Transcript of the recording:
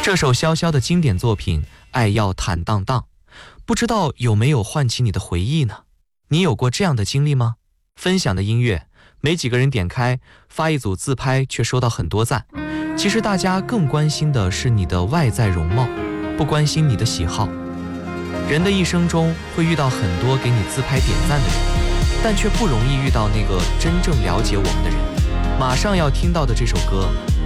这首萧萧的经典作品《爱要坦荡荡》，不知道有没有唤起你的回忆呢？你有过这样的经历吗？分享的音乐没几个人点开，发一组自拍却收到很多赞。其实大家更关心的是你的外在容貌，不关心你的喜好。人的一生中会遇到很多给你自拍点赞的人，但却不容易遇到那个真正了解我们的人。马上要听到的这首歌